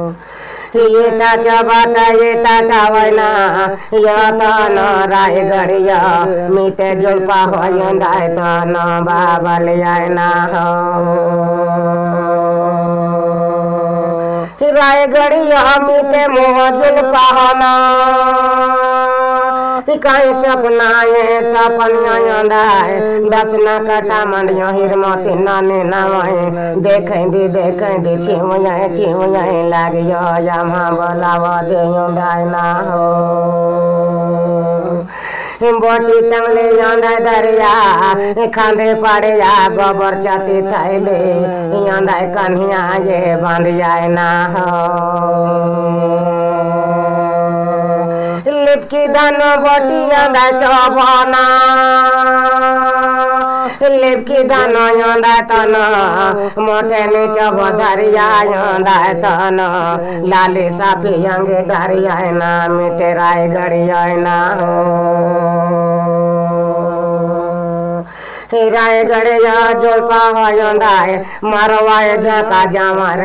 ये टाटा बाटा ये टाटा वैना या ताना राय गड़िया मीटे जुल्पा हो यंदाय ताना बाबल यायना राय गड़िया मीटे मोह जुल्पा होना कहीं सपना ये सपनिया यंदाय दसना कटा मंडिया हिरमती नाने नवाए देखें दी चिमयाए लागियो यमा बोलावा दे यंदाय ना हो बोटी टंगले यंदाय दरिया खांदे पड़े या गोबर चाती थैले यंदाय कन्हिया ये बांधिया ना हो लिपकी धन बोटी यंदाय चौबना लिपकी धन यंदाय तन मोटे नीचे बधरिया यंदाय तन लाली साफी यंगे डरिया ना मिटे राय गड़िया ना राय गड़िया जुल्पा हो यंदाय मरवाए झका जामा